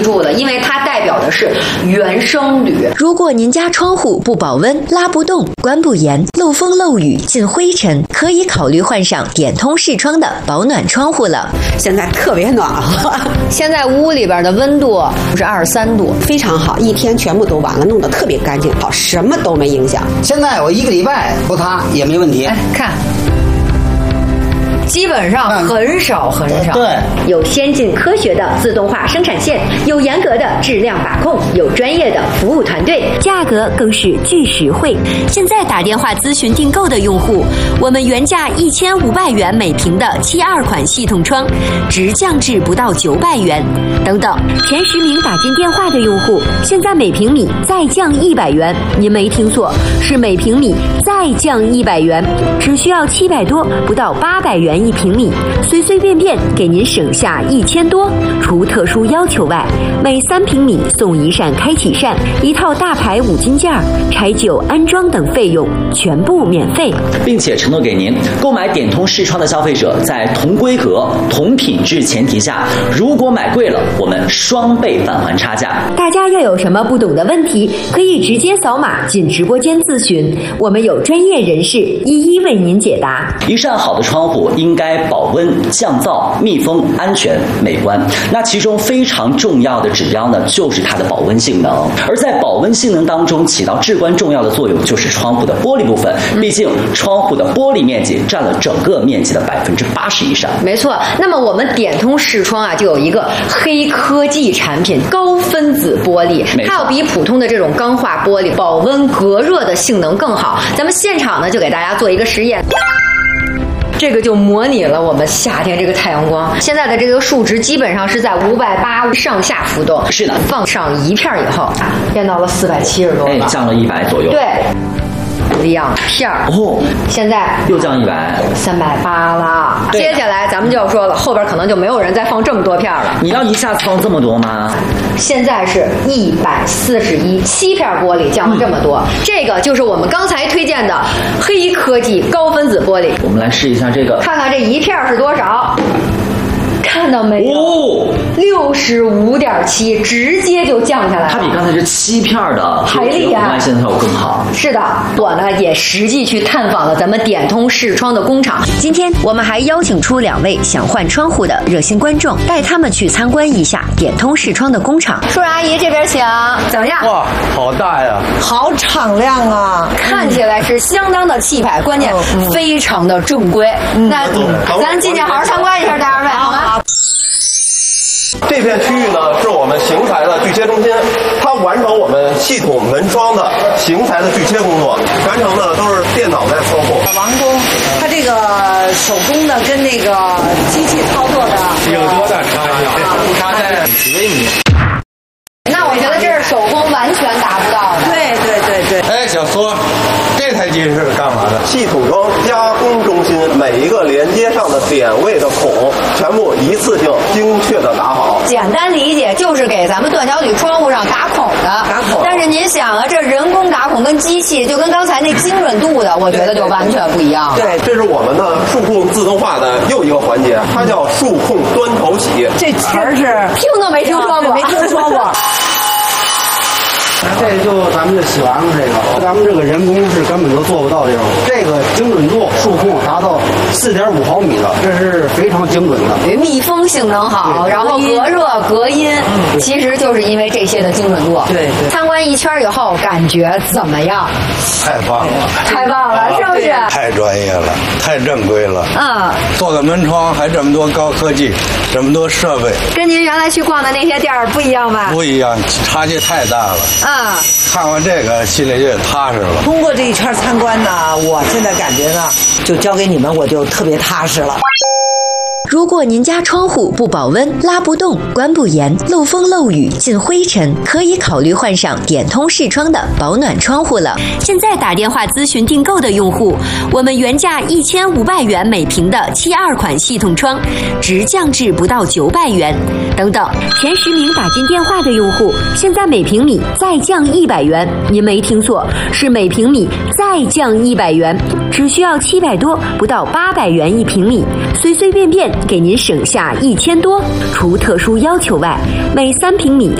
住了，因为它代表的是原生铝。 如果您家窗户不保温、拉不动、关不严、漏风漏雨、进灰尘，可以考虑换上点通视窗的保暖窗户了。 现在特别暖和， 现在屋里边的温度是23度， 非常好，一天全部都完了，弄得特别干净，好，什么都没影响。 现在我1个礼拜不擦也没问题。 哎，看。基本上很少， 对， 有先进科学的自动化生产线，有严格的质量把控，有专业的服务团队，价格更是巨实惠。现在打电话咨询订购的用户，我们原价1500元每平的72款系统窗，直降至不到900元。等等，前10名打进电话的用户，现在每平米再降100元。您没听错，是每平米再降100元，只需要700多，不到800元1平米，随随便便给您省下1000多。除特殊要求外，每3平米送1扇开启扇，1套大牌5金件，拆旧安装等费用全部免费， 并且承诺给您购买点通视窗的消费者，在同规格、同品质前提下，如果买贵了，我们双倍返还差价。 大家要有什么不懂的问题，可以直接扫码进直播间咨询，我们有专业人士一一为您解答。 一扇好的窗户应该保温、降噪、密封、安全、美观。那其中非常重要的指标呢，就是它的保温性能。而在保温性能当中起到至关重要的作用，就是窗户的玻璃部分。毕竟窗户的玻璃面积占了整个面积的80%以上。 没错。那么我们点通视窗啊，就有一个黑科技产品高分子玻璃，它要比普通的这种钢化玻璃保温隔热的性能更好。咱们现场呢就给大家做一个实验。这个就模拟了我们夏天这个太阳光。现在的这个数值基本上是在580上下浮动。 是的， 放上1片以后，变到了470多了， 降了100左右。 对。2片哦， 现在又降100，380 了。接下来咱们就要说了，后边可能就没有人再放这么多片了。 你要一下子放这么多吗？ 现在是141，7片玻璃降了这么多。这个就是我们刚才推荐的黑科技高分子玻璃。 我们来试一下这个， 看看这1片是多少。看到没有？65.7，直接就降下来了。 它比刚才这7片的还厉害， 现在效果更好。 是的，我呢也实际去探访了咱们点通视窗的工厂。 今天我们还邀请出2位想换窗户的热心观众，带他们去参观一下点通视窗的工厂。 叔叔阿姨这边请，怎么样？ 哇，好大呀， 好敞亮啊， 看起来是相当的气派，关键非常的正规。那咱今天好好参观一下，大家位好吗？ 这片区域呢，是我们型材的锯切中心，它完成我们系统门窗的型材的锯切工作，全程呢都是电脑在操控。 王工，他这个手工的跟那个机器操作的有多大差异？差在几微米。 那我觉得这是手工完全达不到的。 对。 哎，小苏，这台机是干嘛的？系统装加工中心，每一个连接上的点位的孔，全部一次性精确的打好。 简单理解就是给咱们断桥铝窗户上打孔的。 打孔。 但是您想啊，这人工打孔跟机器，就跟刚才那精准度的，我觉得就完全不一样。 对，这是我们的数控自动化的又一个环节，它叫数控端头洗。 这词儿是听都没听说过， 没听说过。 这就咱们这洗完了这个，咱们这个人工是根本都做不到这种，这个精准度数控达到4.5毫米的，这是非常精准的。 密封性能好，然后隔热隔音，其实就是因为这些的精准度。 对。 参观1圈以后，感觉怎么样？ 太棒了！ 太棒了，是不是？ 太专业了，太正规了。 做个门窗还这么多高科技，这么多设备， 跟您原来去逛的那些店儿不一样吧？ 不一样，差距太大了。看完这个心里就踏实了。 通过这一圈参观呢，我现在感觉呢，就交给你们，我就特别踏实了。 如果您家窗户不保温、拉不动、关不严、漏风漏雨、进灰尘，可以考虑换上点通视窗的保暖窗户了。现在打电话咨询订购的用户，我们原价1500元每平的72款系统窗，直降至不到900元。等等，前10名打进电话的用户，现在每平米再降100元。您没听错，是每平米再降100元，只需要700多，不到800元1平米，随随便便给您省下1000多。除特殊要求外，每3平米